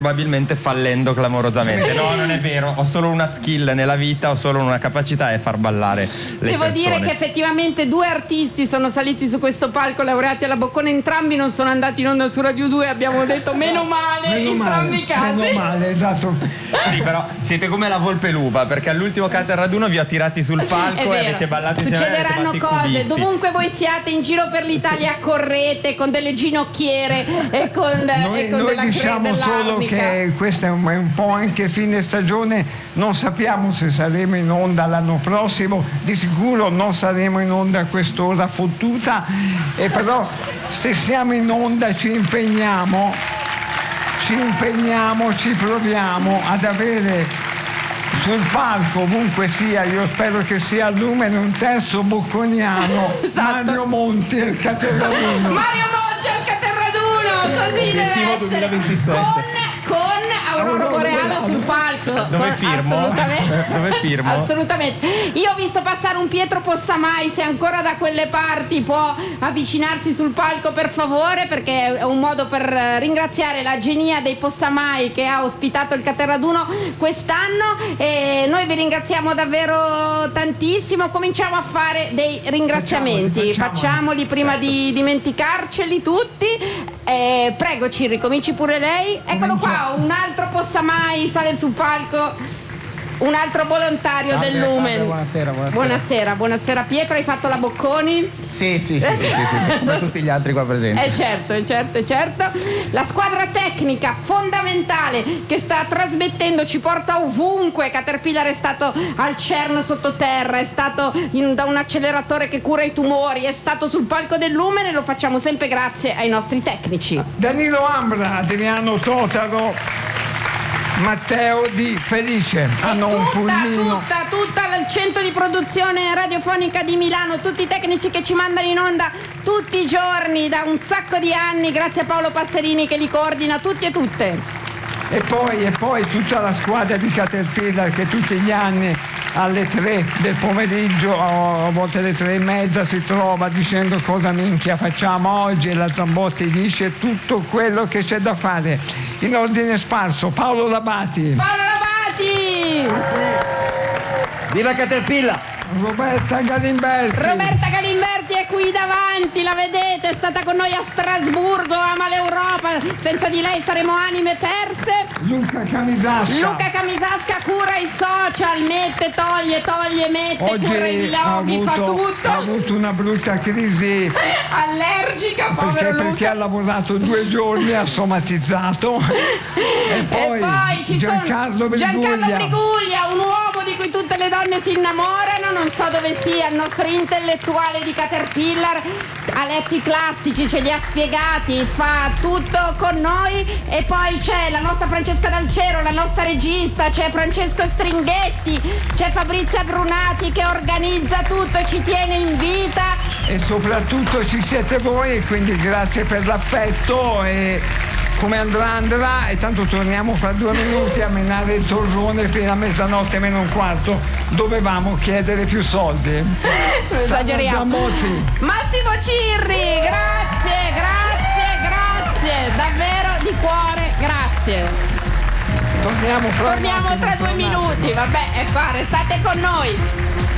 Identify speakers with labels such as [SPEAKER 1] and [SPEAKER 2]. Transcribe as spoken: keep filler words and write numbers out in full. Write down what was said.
[SPEAKER 1] probabilmente fallendo clamorosamente. No, non è vero, ho solo una skill nella vita, ho solo una capacità, è far ballare le
[SPEAKER 2] Devo
[SPEAKER 1] persone.
[SPEAKER 2] dire che effettivamente due artisti sono saliti su questo palco, laureati alla Bocconi, entrambi non sono andati in onda su Radio due, abbiamo detto meno male,
[SPEAKER 3] meno
[SPEAKER 2] in
[SPEAKER 3] male,
[SPEAKER 2] entrambi i casi.
[SPEAKER 3] meno male, esatto.
[SPEAKER 1] Sì, però siete come la volpe lupa, perché all'ultimo Caterraduno vi ho tirati sul palco e avete ballato insieme.
[SPEAKER 2] Succederanno
[SPEAKER 1] avete fatto i
[SPEAKER 2] cose,
[SPEAKER 1] cubisti.
[SPEAKER 2] dovunque voi siate in giro per l'Italia, correte con delle ginocchiere e con,
[SPEAKER 3] Noi,
[SPEAKER 2] e con
[SPEAKER 3] noi
[SPEAKER 2] della
[SPEAKER 3] diciamo solo
[SPEAKER 2] dell'arnica.
[SPEAKER 3] che questo è un, è un po' anche fine stagione, non sappiamo se saremo in onda l'anno prossimo, di sicuro non saremo in onda a quest'ora fottuta, e però se siamo in onda ci impegniamo, ci impegniamo, ci proviamo ad avere sul palco, ovunque sia, io spero che sia a Lumen, un terzo bocconiano,
[SPEAKER 2] Esatto.
[SPEAKER 3] Mario Monti al Caterraduno.
[SPEAKER 2] Mario Monti al Caterraduno, così deve
[SPEAKER 4] Obiettivo
[SPEAKER 2] essere.
[SPEAKER 4] duemilaventisette.
[SPEAKER 2] Con, con Aurora Boreale sul palco.
[SPEAKER 1] Dove
[SPEAKER 2] Con-
[SPEAKER 1] firmo?
[SPEAKER 2] Assolutamente.
[SPEAKER 1] Dove firmo?
[SPEAKER 2] Assolutamente. Io ho visto passare un Pietro Possamai, se ancora da quelle parti può avvicinarsi sul palco per favore, perché è un modo per ringraziare la genia dei Possamai che ha ospitato il Caterraduno quest'anno, e noi vi ringraziamo davvero tantissimo. Cominciamo a fare dei ringraziamenti,
[SPEAKER 3] Facciamoli, facciamoli.
[SPEAKER 2] facciamoli prima di dimenticarceli tutti. Eh, prego Cirri, cominci pure lei. Eccolo qua, un altro Possamai sale sul palco, un altro volontario
[SPEAKER 4] Salve,
[SPEAKER 2] del Lumen.
[SPEAKER 4] salve, buonasera, buonasera.
[SPEAKER 2] buonasera, buonasera. Pietro, hai fatto la Bocconi?
[SPEAKER 4] Sì, sì, sì, sì, sì, sì, sì, come tutti gli altri qua presenti.
[SPEAKER 2] Eh certo, eh certo, eh certo. La squadra tecnica fondamentale che sta trasmettendo, ci porta ovunque. Caterpillar è stato al CERN sottoterra, è stato in, da un acceleratore che cura i tumori, è stato sul palco del Lumen, e lo facciamo sempre grazie ai nostri tecnici.
[SPEAKER 3] Danilo Ambra, Adriano Totaro, Matteo Di Felice hanno un
[SPEAKER 2] Tutta,
[SPEAKER 3] pulmino.
[SPEAKER 2] tutta, tutta il centro di produzione radiofonica di Milano, tutti i tecnici che ci mandano in onda tutti i giorni da un sacco di anni, grazie a Paolo Passerini che li coordina tutti e tutte.
[SPEAKER 3] E poi, e poi tutta la squadra di Caterpillar che tutti gli anni alle tre del pomeriggio, o a volte alle tre e mezza, si trova dicendo cosa minchia facciamo oggi, e la Zambotti dice tutto quello che c'è da fare. In ordine sparso, Paolo Labati,
[SPEAKER 2] Paolo Labati!
[SPEAKER 4] Viva Caterpillar!
[SPEAKER 3] Roberta Galimberti,
[SPEAKER 2] Roberta Galimberti è qui davanti, la vedete, è stata con noi a Strasburgo, ama l'Europa, senza di lei saremo anime perse.
[SPEAKER 3] Luca Camisasca.
[SPEAKER 2] Luca Camisasca cura i social, mette, toglie, toglie, mette, cura i
[SPEAKER 3] Oggi ha
[SPEAKER 2] vlog, fa
[SPEAKER 3] avuto,
[SPEAKER 2] tutto.
[SPEAKER 3] ha avuto una brutta crisi
[SPEAKER 2] Allergica, povero
[SPEAKER 3] perché,
[SPEAKER 2] Luca.
[SPEAKER 3] perché ha lavorato due giorni, ha somatizzato. E poi,
[SPEAKER 2] e poi ci
[SPEAKER 3] Giancarlo
[SPEAKER 2] sono
[SPEAKER 3] Briguglia.
[SPEAKER 2] Giancarlo Briguglia, un uomo di cui tutte le donne si innamorano, non so dove sia, il nostro intellettuale di Caterpillar, ha letto i classici, ce li ha spiegati, fa tutto con noi. E poi c'è la nostra Francesca Dalcero, la nostra regista, c'è Francesco Stringhetti, c'è Fabrizia Brunati che organizza tutto e ci tiene in vita.
[SPEAKER 3] E soprattutto ci siete voi, e quindi grazie per l'affetto. E come andrà andrà, e tanto torniamo fra due minuti a menare il torrone fino a mezzanotte meno un quarto. Dovevamo chiedere più soldi.
[SPEAKER 2] Esageriamo.
[SPEAKER 3] Zambotti.
[SPEAKER 2] Massimo Cirri, grazie, grazie, grazie, davvero di cuore, grazie.
[SPEAKER 3] Torniamo fra un
[SPEAKER 2] Torniamo
[SPEAKER 3] attimo,
[SPEAKER 2] tra due
[SPEAKER 3] fra un attimo.
[SPEAKER 2] minuti, vabbè, è qua, restate con noi.